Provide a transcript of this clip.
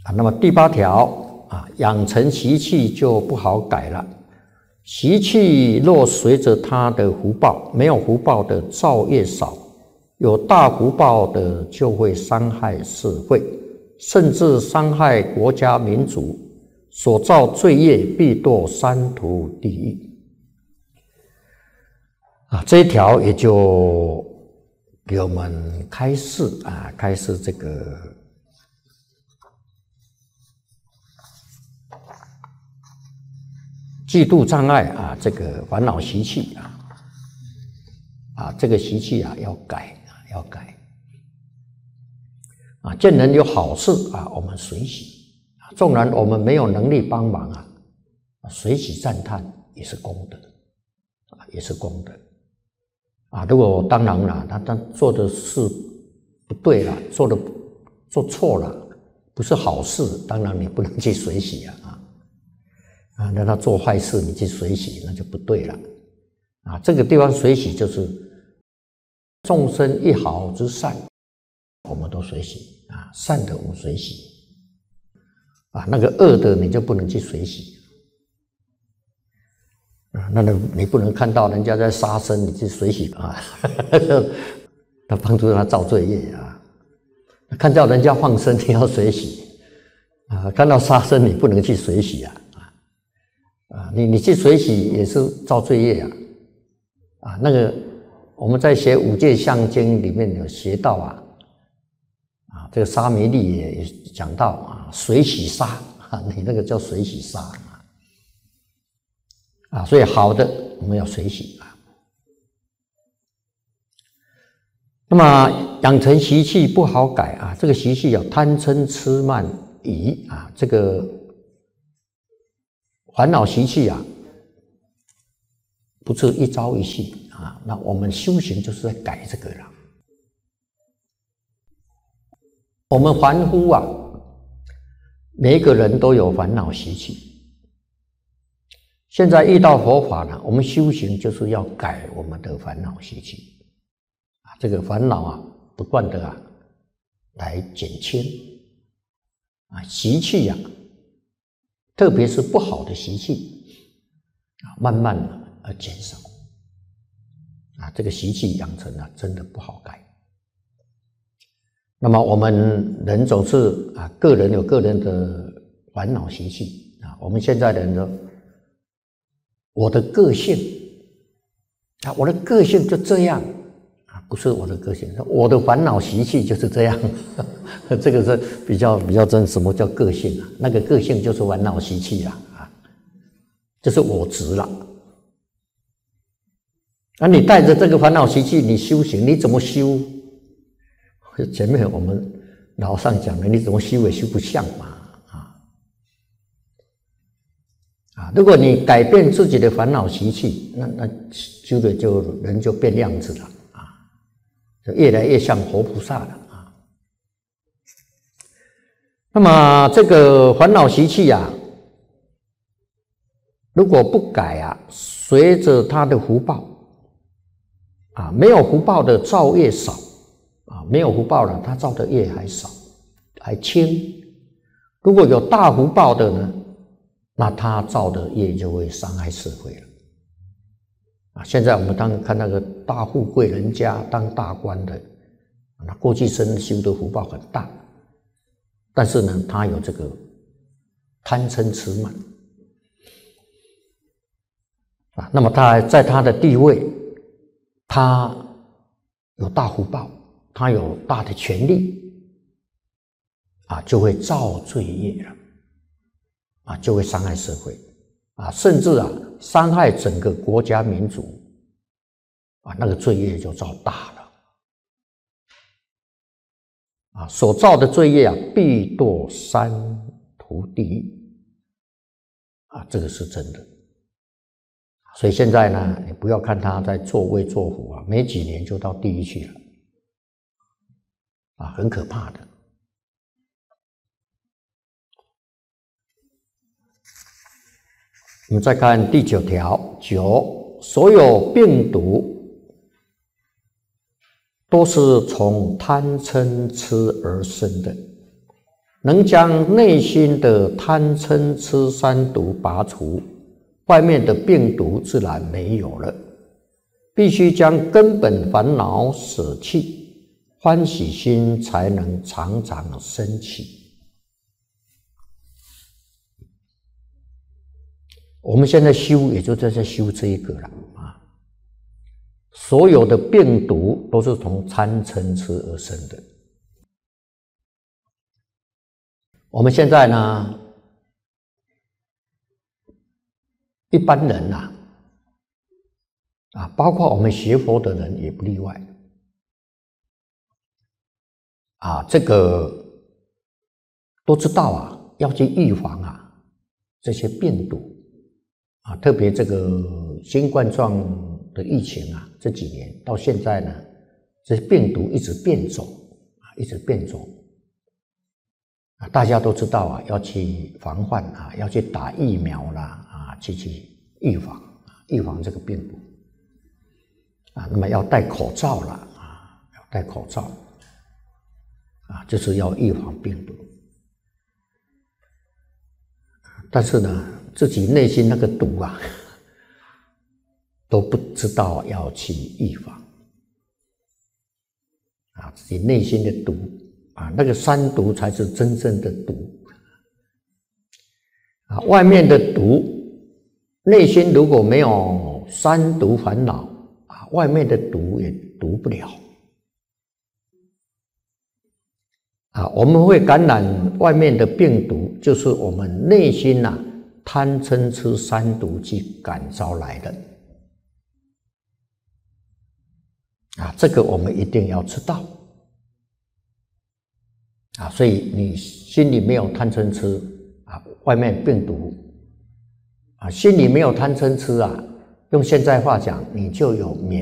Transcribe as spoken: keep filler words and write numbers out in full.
啊，那么第八条啊，养成习气就不好改了。习气若随着他的福报，没有福报的造业少，有大福报的就会伤害社会，甚至伤害国家民族，所造罪业必堕三途地狱。啊，这一条也就给我们开示啊，开示这个嫉妒障碍啊，这个烦恼习气啊，啊，这个习气啊要改啊，要改啊。见人有好事啊，我们随喜啊，纵然我们没有能力帮忙啊，随喜赞叹也是功德啊，也是功德啊。如果当然了，他他做的事不对了，做的做错了，不是好事，当然你不能去随喜啊。啊，那他做坏事，你去随喜，那就不对了。啊，这个地方随喜就是众生一毫之善，我们都随喜啊，善的我们随喜，啊，那个恶的你就不能去随喜。啊，那你不能看到人家在杀生，你去随喜啊，他帮助他造罪业啊。看到人家放生，你要随喜啊，看到杀生，你不能去随喜啊。啊，你你去随喜也是造罪业啊！啊，那个我们在学五戒相经里面有学到啊，啊，这个沙弥利也讲到啊，随喜杀啊，你那个叫随喜杀啊，啊，所以好的我们要随喜啊。那么养成习气不好改啊，这个习气有贪嗔痴慢疑啊，这个烦恼习气啊，不是一朝一夕啊。那我们修行就是在改这个了。我们凡夫啊，每一个人都有烦恼习气。现在遇到佛法呢，我们修行就是要改我们的烦恼习气啊。这个烦恼啊，不断的啊来减轻啊，习气啊。特别是不好的习气啊，慢慢的而减少啊，这个习气养成啊，真的不好改。那么我们人总是啊，个人有个人的烦恼习气啊。我们现在的人说，我的个性啊，我的个性就这样啊，不是我的个性，我的烦恼习气就是这样。这个是比较比较真，什么叫个性啊？那个个性就是烦恼习气啦，啊，就是我执了。啊，你带着这个烦恼习气，你修行，你怎么修？前面我们老上讲的，你怎么修也修不像嘛，啊啊！如果你改变自己的烦恼习气，那那修的就人就变样子了啊，就越来越像活菩萨了。那么这个烦恼习气啊，如果不改啊，随着他的福报啊，没有福报的造业少啊，没有福报了，他造的业还少，还轻。如果有大福报的呢，那他造的业就会伤害社会了啊。现在我们当看那个大富贵人家当大官的，那过去生修的福报很大。但是呢，他有这个贪嗔痴慢啊，那么他在他的地位，他有大福报，他有大的权力啊，就会造罪业了啊，就会伤害社会啊，甚至啊伤害整个国家民族啊，那个罪业就造大了。啊，所造的罪业啊，必堕三途地狱啊，这个是真的。所以现在呢，你不要看他在作威作福啊，没几年就到地狱去了啊，很可怕的。我们再看第九条，九，所有病毒都是从贪嗔痴而生的能将内心的贪嗔痴三毒拔除，外面的病毒自然没有了。必须将根本烦恼舍弃，欢喜心才能常常升起。我们现在修，也就在这修这一个了啊。所有的病毒都是从贪嗔痴而生的。我们现在呢，一般人呐、啊，啊，包括我们学佛的人也不例外。啊，这个都知道啊，要去预防啊这些病毒。啊，特别这个新冠状的疫情啊，这几年到现在呢，这病毒一直变种啊，一直变种啊，大家都知道啊，要去防范啊，要去打疫苗啦啊，去去预防预防这个病毒啊，那么要戴口罩啦啊，要戴口罩啊，就是要预防病毒。但是呢，自己内心那个毒啊，都不知道要去预防啊，自己内心的毒啊，那个三毒才是真正的毒啊，外面的毒，内心如果没有三毒烦恼啊，外面的毒也毒不了啊。我们会感染外面的病毒，就是我们内心啊贪嗔痴三毒去感召来的啊，这个我们一定要知道啊。所以你心里没有贪嗔痴啊，外面病毒啊，心里没有贪嗔痴啊，用现在话讲，你就有免